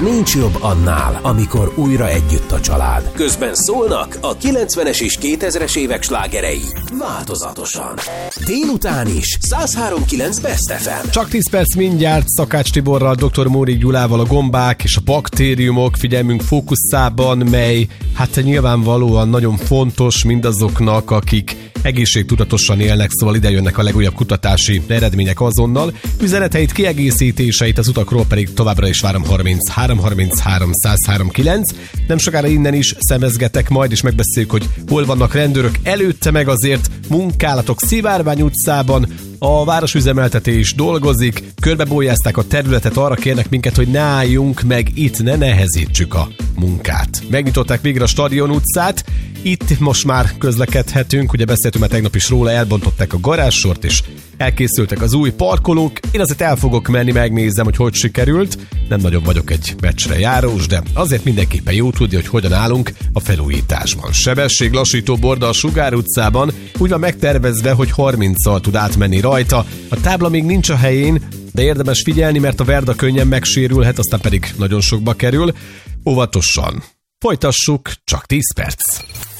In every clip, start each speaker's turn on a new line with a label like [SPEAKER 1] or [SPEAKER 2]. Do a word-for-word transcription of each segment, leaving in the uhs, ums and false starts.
[SPEAKER 1] nincs jobb annál, amikor újra együtt a család. Közben szólnak a kilencvenes és kétezres évek slágerei változatosan. Délután is száz három kilenc Best ef em.
[SPEAKER 2] Csak tíz perc mindjárt Szakács Tiborral, doktor Mórik Gyulával a gombák és a baktériumok figyelmünk fókuszában, mely hát nyilvánvalóan nagyon fontos mindazoknak, akik egészségtudatosan élnek, szóval ide jönnek a legújabb kutatási eredmények azonnal. Üzeneteit, kiegészítéseit az utakról pedig továbbra is várom harminchárom harminchárom száz három kilenc. Nem sokára innen is szemezgetek majd, és megbeszéljük, hogy hol vannak rendőrök. Előtte meg azért munkálatok Szivárvány utcában, a városüzemeltetés dolgozik, körbebólyázták a területet, arra kérnek minket, hogy ne álljunk meg itt, ne nehezítsük a munkát. Megnyitották végre a Stadion utcát, itt most már közlekedhetünk, ugye beszéltünk már tegnap is róla, elbontották a garázsort, és elkészültek az új parkolók. Én azért el fogok menni, megnézem, hogy hogy sikerült. Nem nagyon vagyok egy meccsre járós, de azért mindenképpen jó tudni, hogy hogyan állunk a felújításban. Sebességlassító borda a Sugár utcában, úgy van megtervezve, hogy harminccal tud átmenni rajta. A tábla még nincs a helyén, de érdemes figyelni, mert a Verda könnyen megsérülhet, aztán pedig nagyon sokba kerül. Óvatosan. Folytassuk, csak tíz perc.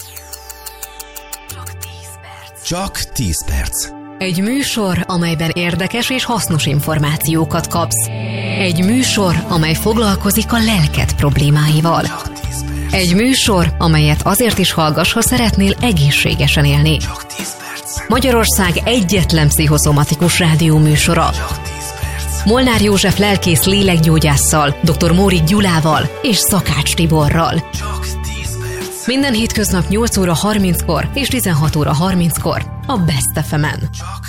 [SPEAKER 1] Csak tíz perc.
[SPEAKER 3] Egy műsor, amelyben érdekes és hasznos információkat kapsz. Egy műsor, amely foglalkozik a lelked problémáival. Egy műsor, amelyet azért is hallgass, ha szeretnél egészségesen élni. Magyarország egyetlen pszichoszomatikus rádió műsora. Molnár József lelkész lélekgyógyásszal, doktor Mórik Gyulával és Szakács Tiborral. Minden hétköznap nyolc óra harminckor és tizenhat óra harminckor a Best ef emen.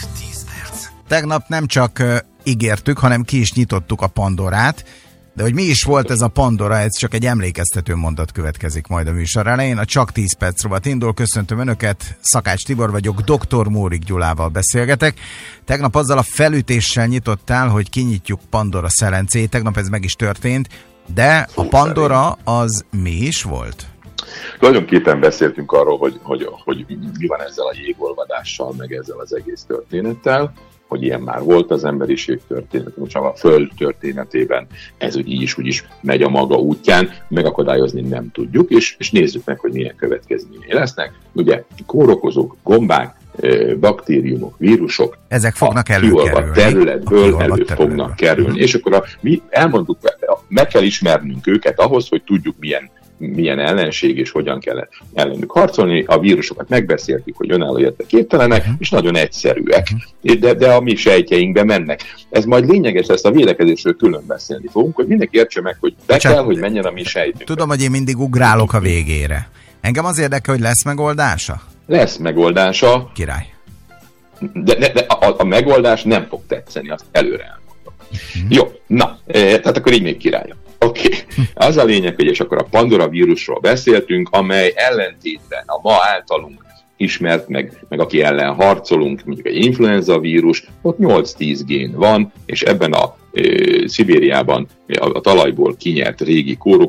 [SPEAKER 4] Tegnap nem csak uh, ígértük, hanem ki is nyitottuk a Pandorát, de hogy mi is volt ez a Pandora, ez csak egy emlékeztető mondat következik majd a műsor elején. A Csak tíz perc rovat indul, köszöntöm Önöket, Szakács Tibor vagyok, doktor Mórik Gyulával beszélgetek. Tegnap azzal a felütéssel nyitottál, hogy kinyitjuk Pandora szelencét, tegnap ez meg is történt, de a Pandora az mi is volt?
[SPEAKER 5] Tulajdonképpen beszéltünk arról, hogy, hogy, hogy mi van ezzel a jégolvadással, meg ezzel az egész történettel, hogy ilyen már volt az emberiség történet, most a Föld történetében ez úgy így is, úgy is megy a maga útján, megakadályozni nem tudjuk, és, és nézzük meg, hogy milyen következményei lesznek. Ugye kórokozók, gombák, baktériumok, vírusok,
[SPEAKER 4] ezek fognak
[SPEAKER 5] előkerülni. A területből elő fognak kerülni. És akkor a, mi elmondtuk, meg kell ismernünk őket ahhoz, hogy tudjuk milyen milyen ellenség és hogyan kell ellenük harcolni. A vírusokat megbeszéltük, hogy önálló életre képtelenek, uh-huh. és nagyon egyszerűek, uh-huh. de, de a mi sejtjeinkbe mennek. Ez majd lényeges lesz, a védekezésről külön beszélni fogunk, hogy mindenki értse meg, hogy be Csak kell, hogy menjen a mi sejtünkbe.
[SPEAKER 4] Tudom, hogy én mindig ugrálok a végére. Engem az érdekel, hogy lesz megoldása?
[SPEAKER 5] Lesz megoldása.
[SPEAKER 4] Király.
[SPEAKER 5] De, de, de a, a megoldás nem fog tetszeni, azt előre elmondom. Uh-huh. Jó, na, e, tehát akkor így még király. Oké, okay. Az a lényeg, hogy és akkor a Pandora vírusról beszéltünk, amely ellentétben a ma általunk ismert, meg, meg aki ellen harcolunk, mondjuk egy influenza vírus, ott nyolc-tíz gén van, és ebben a e, Szibériában a, a talajból kinyert régi kórok